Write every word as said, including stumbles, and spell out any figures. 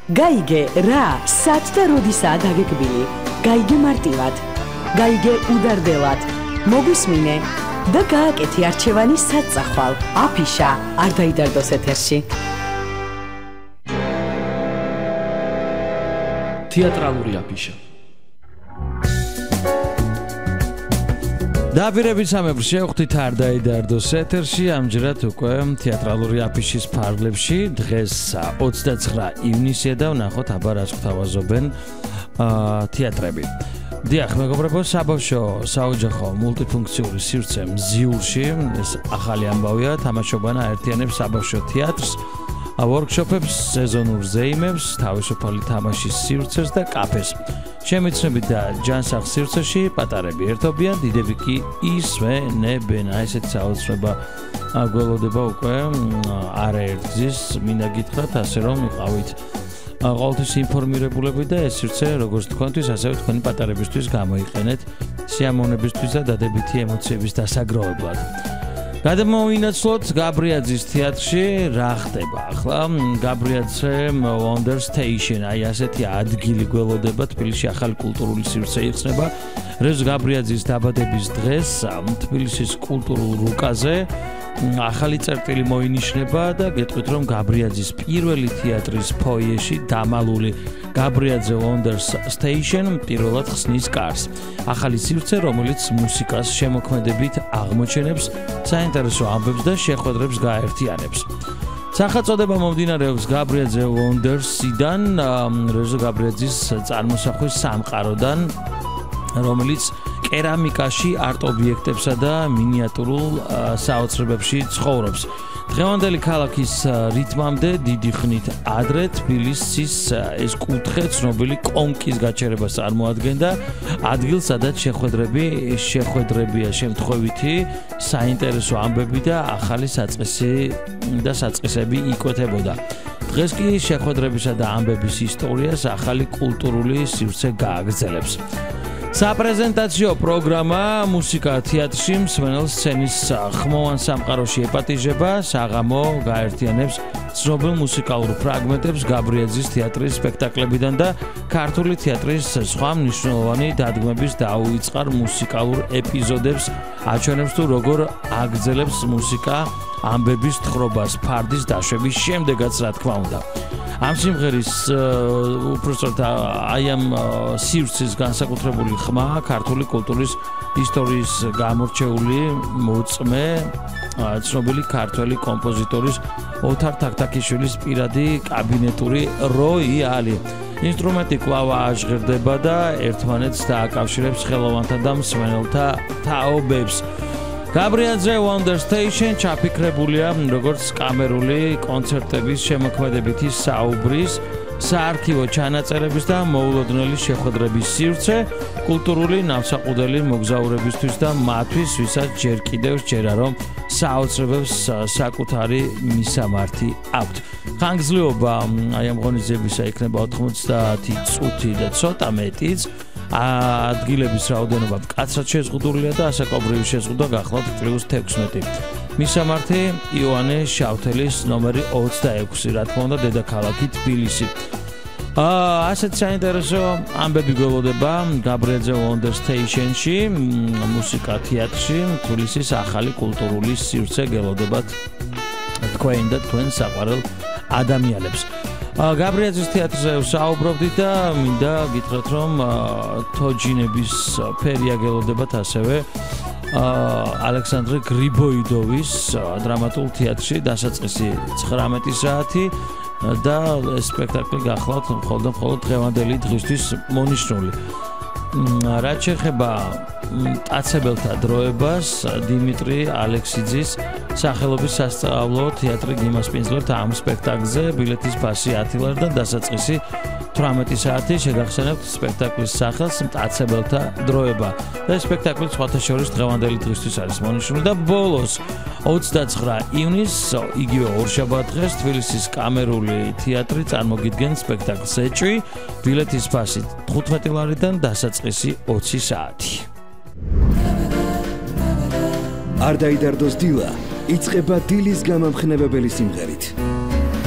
გაიგე რა, სად და როდისაა დაგეკბილი. გაიგე მარტივად. გაიგე უდარდელად. მოგვისმინე და გააკეთე არჩევანი საწახვალ. აფიშა არ დაიდარდოს ეთერში. თეატრალური აფიშა. დაპირებით სამებრ შევხვდით არ დაიდარდოს ეთერში, ამჯერად უკვე თეატრალური აფიშის ფარგლებში. დღეს ოცდაცხრა ივნისია და ვნახოთ აბა რას გვთავაზობენ თეატრები. დიახ, მეგობრებო, საბავშვო საოჯახო მულტიფუნქციური სივრცე მზიურში, ეს ახალი ამბავია, თამაშობანა აერთიანებს საბავშვო თეატრს, ვორქშოპებს, სეზონურ ზეიმებს, თავისუფალი თამაშის სივრცეს და კაფეს. შემეცნებით და ჯანსაღ სივრცეში პატარები ერთობიან, დიდები კი ისვენებენ. ესეთი საოცრება გველოდება უკვე არაერთგზის, მინდა გითხრათ, ასე რომ იყავით ყოველთვის ინფორმირებულები და ეს სივრცე როგორც თქვენთვის, ასევე თქვენი პატარებისთვის გამოიყენეთ სიამოვნებისთვის და დადებითი ემოციების დასაგროვებლად. გადმოვინაცვლოთ გაბრიაძის თეატრში რა ხდება ახლა. გაბრიაძე Wonder Station, აი ასეთი ადგილი გველოდება თბილისში, ახალი კულტურული სივრცე იხსნება. რეზ გაბრიაძის დაბადების დღეს თბილისის კულტურულ რუკაზე ახალი წერტილი მოინიშნება და გეტყვით რომ გაბრიაძის პირველი თეატრის ფოიეში დამალული გაბრიაძე Wonder Station პირველად ხსნის კარს. ახალი სივრცე, რომელიც მუსიკას შემოქმედებით აღმოჩენებს, საინტერესო ამბებს და შეხვედრებს გააერთიანებს. სახელწოდება მომდინარეობს გაბრიაძე Wonders-იდან, რეზო გაბრიაძის წარმოსახვის სამყაროდან, რომელიც კერამიკაში, არტ-ობიექტებსა და მინიატურულ საოცრებებში ცხოვრობს. დღევანდელი ქალაქის რიტმამდე დიდი ხნით ადრე თბილისის ეს კუთხე ცნობილი კონკის გაჩერებას წარმოადგენდა, ადგილს, სადაც შეხვედრები შეხვედრებია შემთხვევითი, საინტერესო ამბები და ახალი საწყისი და საწყისები იკვეთებოდა. დღეს კი შეხვედრებისა და ამბების ისტორიას ახალი კულტურული სივრცე გააგრძელებს. საპრეზენტაციო პროგრამა მუსიკა თეატრში მსმენელ სცენის ხმოვან სამყაროში ეპატიჟება, საღამო გაერთიანებს ცნობილ მუსიკალურ ფრაგმენტებს გაბრიაძის თეატრის სპექტაკლებიდან და ქართული თეატრის სხვა მნიშვნელოვანი დადგმების დაუვიწყარ მუსიკალურ ეპიზოდებს აჩვენებს თუ როგორ აგრძელებს მუსიკა ამბების თხრობას ფარდის დაშვების შემდეგაც, რა თქმა უნდა. ამ სიმღერის უпростоრად აი ამ სივრცის განსაკუთრებული ხმა ქართული კულტურის ისტორიის გამორჩეული მოწმე ცნობილი ქართველი კომპოზიტორის ოთარ თაქთაქიშვილის პირადი კაბინეტური როიალი. ინსტრუმენტი კვლავ აჟღერდება და ერთმანეთს დააკავშირებს ხელოვანთა და მსმენელთა თაობებს. გაბრიაძე Wonder Station ჩაფიქრებულია როგორც კამერული კონცერტების შემოქმედებითი საუბრის, საარქივო ჩანაწერების და მოულოდნელი შეხვედრების სივრცე, კულტურული ნავსაყუდელი მოგზაურებისთვის და მათთვის, ვისაც ჯერ კიდევ სჯერა რომ საოცრებებს საკუთარი მისამართი აქვთ. ხანგრძლივობა აი ამ ღონისძიებისა იქნება ოთხმოცდაათი წუთი და ცოტა მეტიც. ადგილების რაოდენობა მკაცრად შეზღუდულია და ასაკობრივი შეზღუდვა გახლავთ პლუს თექვსმეტი. მისამართი იოანე შავთელის ნომერი ოცდაექვსი, რა თქმა უნდა, დედაქალაქი თბილისი. აა ასეთ საინტერესო ამბები გველოდება გაბრიაძე Wonder Station-ში, მუსიკა თეატრში, თბილისის ახალი კულტურული სივრცე გველოდებათ თქვენ და თქვენ საყვარელ ადამიანებს. გაბრიაძის თეატრზე საუბრობდით და მინდა გითხრათ რომ თოჯინების ფერია გელოდებათ ასევე ალექსანდრე გრიბოიდოვის დრამატულ თეატრში დასაწყისი ცხრამეტი საათი და სპექტაკლი გახლავთ მხოლოდ მხოლოდ დღევანდელი დღისთვის მონიშნული. რაც შეეხება მტაცებელთა დროებას, დიმიტრი ალექსიძის სახელობის სასწავლო თეატრი გიმასპინძლობთ ამ სპექტაკლზე, ბილეთის ფასი ათი ლარი და დასაწყისი თვრამეტი საათი. შეგახსენებთ სპექტაკლის სახელს მტაცებელთა დროება და სპექტაკლი სხვათა შორის დღევანდელი დღისთვის არის მონიშნული და ბოლოს ოცდაცხრა ივნისს იგივე ორშაბათ დღეს თბილისის კამერული თეატრი წარმოგიდგენს სპექტაკლს ეჭვი, ბილეთის ფასი თხუთმეტი ლარიდან დასაწყისი ოცი საათი. არ დაიდარდოს დილა, იწყება დილის გამამხნევებელი სიმღერით.